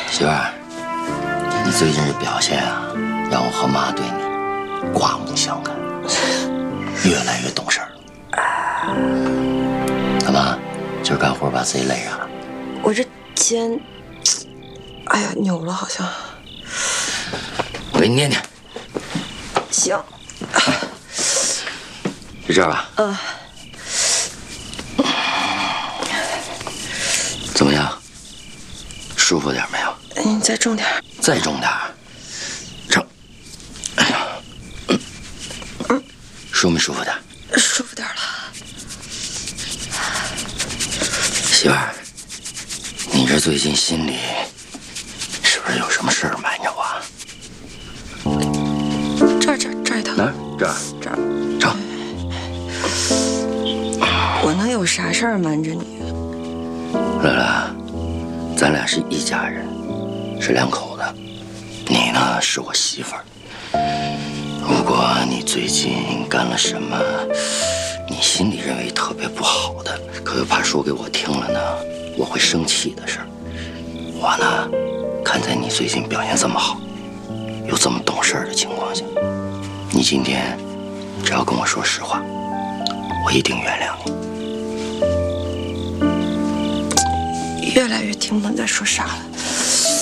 媳妇儿，你最近这表现啊，让我和妈对你刮目相看，越来越懂事儿。干嘛？今儿干活把自己累上了？ 我这肩，哎呀，扭了好像。 我给你捏捏。 行。 就这儿吧。怎么样？舒服点没有？ 你再重点。 再重点。成。哎呀。舒没舒服点？ 舒服点了。 媳妇儿，你这最近心里是不是有什么事儿瞒着我？ 这儿一疼。 哪儿？这儿。 这儿。 成。 我能有啥事儿瞒着你？ 乐乐，咱俩是一家人，是两口子。你呢，是我媳妇儿。如果你最近干了什么，你心里认为特别不好的，可又怕说给我听了呢，我会生气的事儿，我呢，看在你最近表现这么好，又这么懂事儿的情况下，你今天只要跟我说实话，我一定原谅你。 越来越听不懂你在说啥了。